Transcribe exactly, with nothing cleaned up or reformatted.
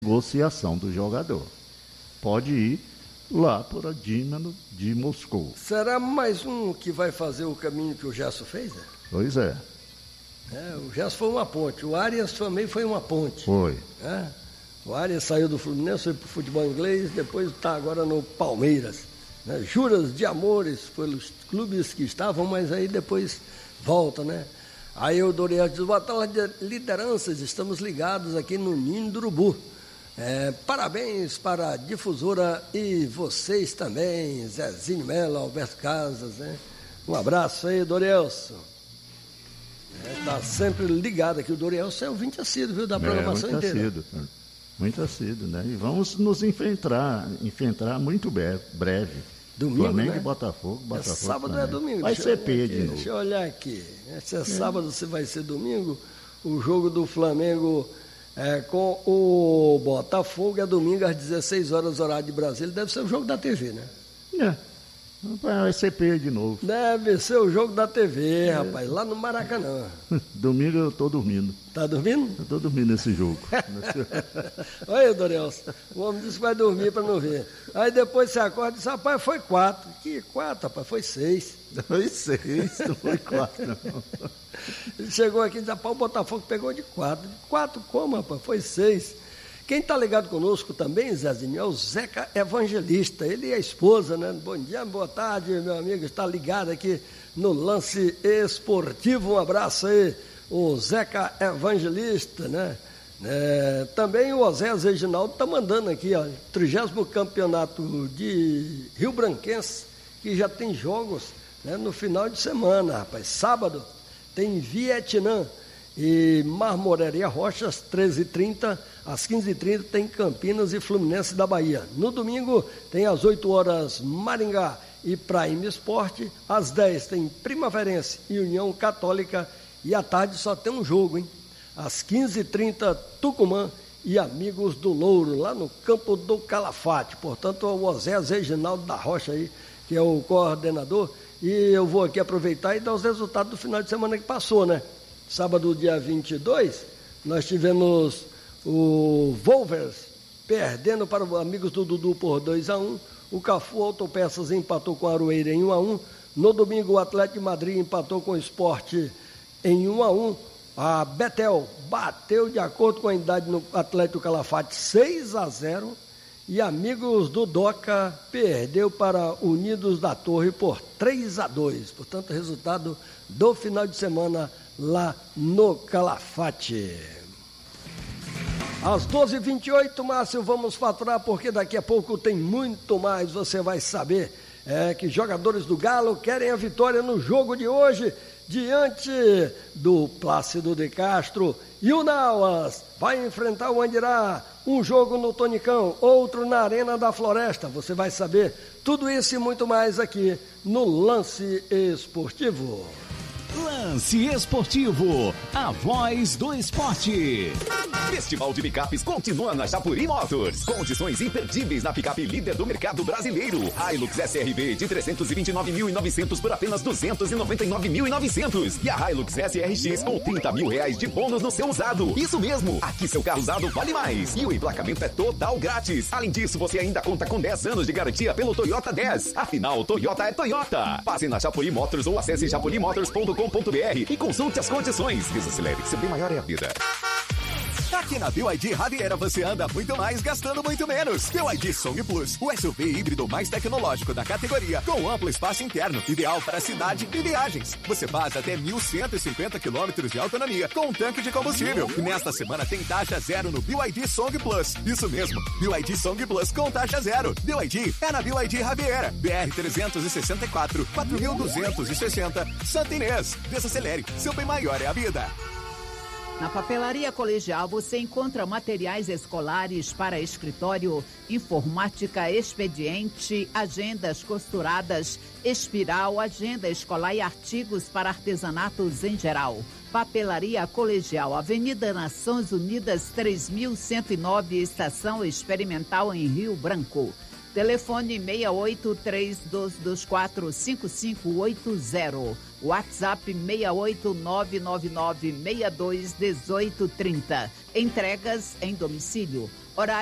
negociação do jogador. Pode ir lá para a Dinamo de Moscou. Será mais um que vai fazer o caminho que o Gerson fez? Né? Pois é. é. O Gerson foi uma ponte, o Arias também foi uma ponte. Foi. É. O Arias saiu do Fluminense, foi para o futebol inglês, depois está agora no Palmeiras. Né? Juras de amores pelos clubes que estavam, mas aí depois volta, né? Aí o Doriel diz, boa tarde, lideranças, estamos ligados aqui no Ninho do Urubu. É, parabéns para a difusora e vocês também, Zezinho Mello, Alberto Casas, né? Um abraço aí, Dorielson. Está é, sempre ligado aqui, o Dorielson é ouvinte assíduo, viu, da programação é, muito inteira. Assíduo, muito assíduo, né? E vamos nos enfrentar, enfrentar muito breve. Domingo, Flamengo né? e Botafogo, Botafogo. É sábado Flamengo. é domingo. Vai deixa ser P de novo. Deixa eu olhar aqui. Se é, é sábado, se vai ser domingo, o jogo do Flamengo é, com o Botafogo é domingo às dezesseis horas, horário de Brasília. Deve ser o jogo da T V, né? É. Vai ser P de novo. Deve ser o jogo da T V, é. rapaz, lá no Maracanã. Domingo eu tô dormindo. Tá dormindo? Eu tô dormindo nesse jogo. Olha, Dorelson, o homem disse que vai dormir para não ver. Aí depois você acorda e diz, rapaz, foi quatro. Que quatro, rapaz? Foi seis. Foi seis, não foi quatro, não. Ele chegou aqui e disse, rapaz, o Botafogo pegou de quatro. De quatro como, rapaz? Foi seis. Quem está ligado conosco também, Zezinho, é o Zeca Evangelista. Ele e a esposa, né? Bom dia, boa tarde, meu amigo. Está ligado aqui no Lance Esportivo. Um abraço aí, o Zeca Evangelista, né? É, também o Oséias Reginaldo está mandando aqui, ó, trigésimo campeonato de Rio Branquense, que já tem jogos, né, no final de semana, rapaz. Sábado tem Vietnã e Marmoraria Rochas, treze e trinta, às quinze e trinta tem Campinas e Fluminense da Bahia. No domingo tem às oito horas Maringá e Prime Esporte, às dez tem Primaverense e União Católica e à tarde só tem um jogo, hein? Às quinze e trinta Tucumã e Amigos do Louro, lá no campo do Calafate. Portanto, o Oséias Reginaldo da Rocha aí, que é o coordenador, e eu vou aqui aproveitar e dar os resultados do final de semana que passou, né? Sábado, dia vinte e dois, nós tivemos o Wolvers perdendo para os Amigos do Dudu por dois a um. O Cafu Autopeças empatou com a Aroeira em um a um. No domingo, o Atlético de Madrid empatou com o Sport em um a um. A Betel bateu, de acordo com a idade, no Atlético Calafate seis a zero. E Amigos do Doca perdeu para Unidos da Torre por três a dois. Portanto, resultado do final de semana lá no Calafate. Às doze e vinte e oito, Márcio, vamos faturar, porque daqui a pouco tem muito mais, você vai saber. É que jogadores do Galo querem a vitória no jogo de hoje, diante do Plácido de Castro. E o Nauas vai enfrentar o Andirá, um jogo no Tonicão, outro na Arena da Floresta. Você vai saber tudo isso e muito mais aqui no Lance Esportivo. Lance Esportivo, a voz do esporte. Festival de Picapes continua na Chapuri Motors. Condições imperdíveis na picape líder do mercado brasileiro. Hilux S R V de trezentos e vinte e nove mil e novecentos por apenas duzentos e noventa e nove mil e novecentos. E a Hilux S R X com trinta mil reais de bônus no seu usado. Isso mesmo, aqui seu carro usado vale mais. E o emplacamento é total grátis. Além disso, você ainda conta com dez anos de garantia pelo Toyota dez. Afinal, Toyota é Toyota. Passe na Chapuri Motors ou acesse chapuri motors ponto com ponto b r e consulte as condições. Desacelere, seu bem maior é a vida. Aqui na B Y D Raviera você anda muito mais gastando muito menos. B Y D Song Plus, o S U V híbrido mais tecnológico da categoria, com amplo espaço interno, ideal para cidade e viagens. Você faz até mil cento e cinquenta quilômetros de autonomia com um tanque de combustível. E nesta semana tem taxa zero no B Y D Song Plus. Isso mesmo, B Y D Song Plus com taxa zero. B Y D é na B Y D Raviera, B R trezentos e sessenta e quatro, quatro mil duzentos e sessenta, Santa Inês. Desacelere, seu bem maior é a vida. Na Papelaria Colegial você encontra materiais escolares para escritório, informática, expediente, agendas costuradas, espiral, agenda escolar e artigos para artesanatos em geral. Papelaria Colegial, Avenida Nações Unidas três mil cento e nove, Estação Experimental em Rio Branco. Telefone seis oito três dois dois quatro cinco cinco oito zero. WhatsApp seis oito nove nove nove seis dois um oito três zero. Entregas em domicílio.